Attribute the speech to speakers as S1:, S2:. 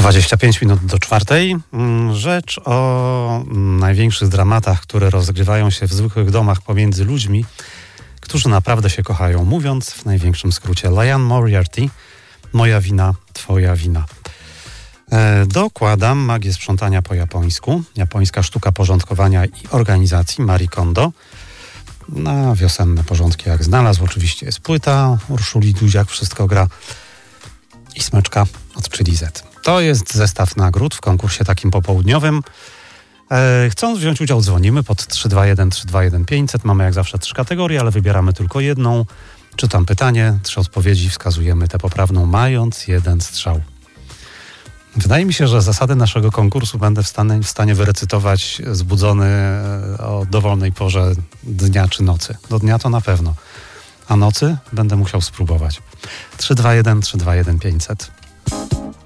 S1: 25 minut do 4. Rzecz o największych dramatach, które rozgrywają się w zwykłych domach pomiędzy ludźmi, którzy naprawdę się kochają. Mówiąc w największym skrócie, Liane Moriarty, moja wina, twoja wina. Dokładam magię sprzątania po japońsku, japońska sztuka porządkowania i organizacji Marie Kondo. Na wiosenne porządki jak znalazł. Oczywiście jest płyta Urszuli Dudziak, wszystko gra i smyczka od Chili Z. To jest zestaw nagród w konkursie takim popołudniowym. Chcąc wziąć udział, dzwonimy pod 321 321 500. Mamy jak zawsze 3 kategorie, ale wybieramy tylko jedną. Czytam pytanie, 3 odpowiedzi, wskazujemy tę poprawną, mając 1 strzał. Wydaje mi się, że zasady naszego konkursu będę w stanie wyrecytować zbudzony o dowolnej porze dnia czy nocy. Do dnia to na pewno, a nocy będę musiał spróbować. 321 321 500.